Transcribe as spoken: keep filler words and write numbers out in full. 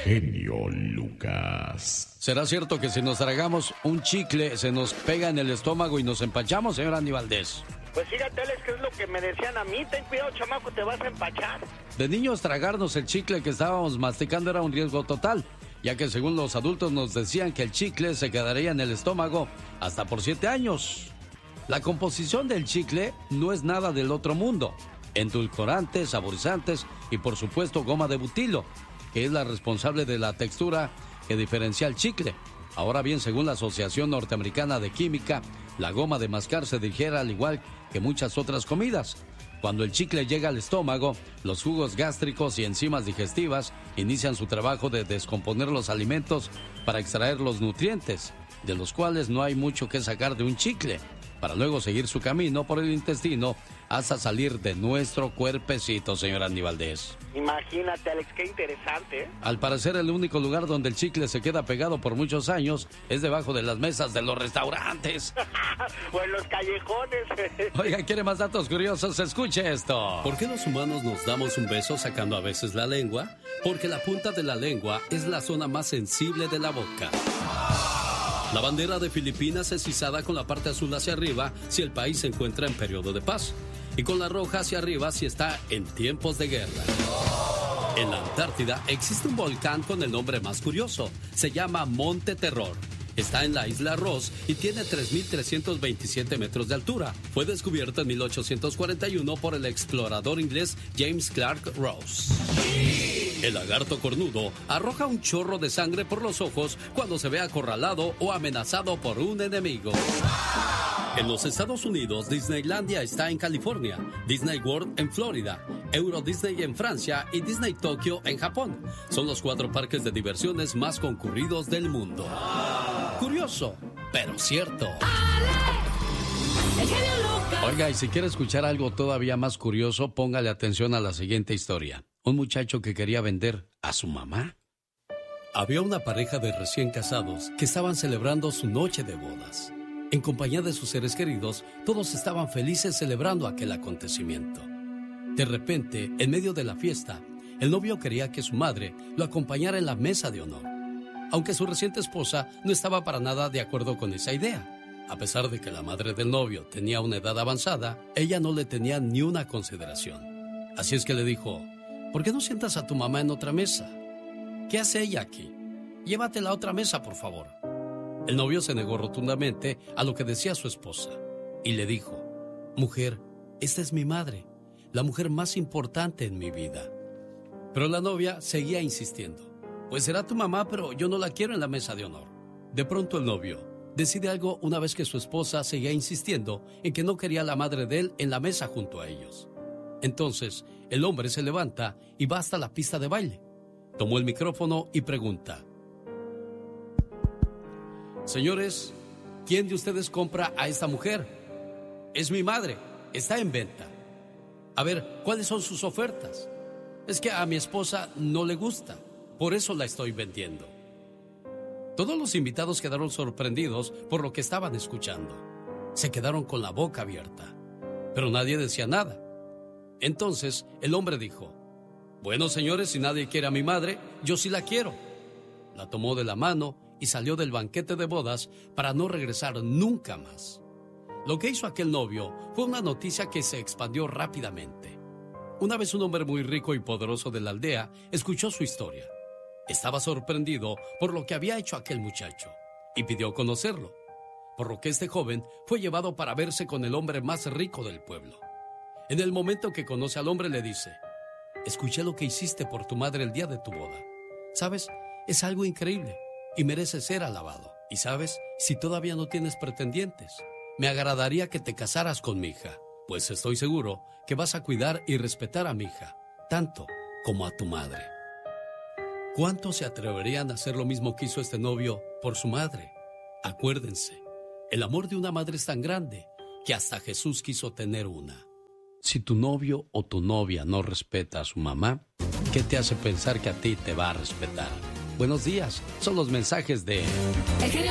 genio Lucas. ¿Será cierto que si nos tragamos un chicle se nos pega en el estómago y nos empachamos, señor Andy Valdés? Pues fíjate, Alex, que es lo que me decían a mí. Ten cuidado, chamaco, te vas a empachar. De niños, tragarnos el chicle que estábamos masticando era un riesgo total, ya que según los adultos nos decían que el chicle se quedaría en el estómago hasta por siete años. La composición del chicle no es nada del otro mundo. Endulcorantes, saborizantes y por supuesto goma de butilo, que es la responsable de la textura que diferencia el chicle. Ahora bien, según la Asociación Norteamericana de Química, la goma de mascar se digiere al igual que muchas otras comidas. Cuando el chicle llega al estómago, los jugos gástricos y enzimas digestivas inician su trabajo de descomponer los alimentos para extraer los nutrientes, de los cuales no hay mucho que sacar de un chicle, para luego seguir su camino por el intestino hasta salir de nuestro cuerpecito, señor Andy Valdés. Imagínate, Alex, qué interesante, ¿eh? Al parecer, el único lugar donde el chicle se queda pegado por muchos años es debajo de las mesas de los restaurantes. O en los callejones. Oiga, ¿quiere más datos curiosos? Escuche esto. ¿Por qué los humanos nos damos un beso sacando a veces la lengua? Porque la punta de la lengua es la zona más sensible de la boca. La bandera de Filipinas es izada con la parte azul hacia arriba si el país se encuentra en periodo de paz, y con la roja hacia arriba si está en tiempos de guerra. En la Antártida existe un volcán con el nombre más curioso. Se llama Monte Terror. Está en la isla Ross y tiene tres mil trescientos veintisiete metros de altura. Fue descubierto en mil ochocientos cuarenta y uno por el explorador inglés James Clark Ross. El lagarto cornudo arroja un chorro de sangre por los ojos cuando se ve acorralado o amenazado por un enemigo. En los Estados Unidos, Disneylandia está en California, Disney World en Florida, Euro Disney en Francia y Disney Tokyo en Japón. Son los cuatro parques de diversiones más concurridos del mundo. Curioso, pero cierto. Oiga, y si quiere escuchar algo todavía más curioso, póngale atención a la siguiente historia. Un muchacho que quería vender a su mamá. Había una pareja de recién casados que estaban celebrando su noche de bodas. En compañía de sus seres queridos, todos estaban felices celebrando aquel acontecimiento. De repente, en medio de la fiesta, el novio quería que su madre lo acompañara en la mesa de honor, aunque su reciente esposa no estaba para nada de acuerdo con esa idea. A pesar de que la madre del novio tenía una edad avanzada, ella no le tenía ni una consideración. Así es que le dijo: ¿por qué no sientas a tu mamá en otra mesa? ¿Qué hace ella aquí? Llévatela a otra mesa, por favor. El novio se negó rotundamente a lo que decía su esposa y le dijo: mujer, esta es mi madre, la mujer más importante en mi vida. Pero la novia seguía insistiendo: pues será tu mamá, pero yo no la quiero en la mesa de honor. De pronto el novio decide algo una vez que su esposa seguía insistiendo en que no quería a la madre de él en la mesa junto a ellos. Entonces el hombre se levanta y va hasta la pista de baile. Tomó el micrófono y pregunta: señores, ¿quién de ustedes compra a esta mujer? Es mi madre, está en venta. A ver, ¿cuáles son sus ofertas? Es que a mi esposa no le gusta, por eso la estoy vendiendo. Todos los invitados quedaron sorprendidos por lo que estaban escuchando. Se quedaron con la boca abierta, pero nadie decía nada. Entonces el hombre dijo: bueno, señores, si nadie quiere a mi madre, yo sí la quiero. La tomó de la mano y salió del banquete de bodas para no regresar nunca más. Lo que hizo aquel novio fue una noticia que se expandió rápidamente. Una vez un hombre muy rico y poderoso de la aldea escuchó su historia. Estaba sorprendido por lo que había hecho aquel muchacho y pidió conocerlo, por lo que este joven fue llevado para verse con el hombre más rico del pueblo. En el momento que conoce al hombre le dice: escuché lo que hiciste por tu madre el día de tu boda. ¿Sabes? Es algo increíble y merece ser alabado. Y sabes, si todavía no tienes pretendientes, me agradaría que te casaras con mi hija, pues estoy seguro que vas a cuidar y respetar a mi hija, tanto como a tu madre. ¿Cuántos se atreverían a hacer lo mismo que hizo este novio por su madre? Acuérdense, el amor de una madre es tan grande que hasta Jesús quiso tener una. Si tu novio o tu novia no respeta a su mamá, ¿qué te hace pensar que a ti te va a respetar? Buenos días, son los mensajes de... El genio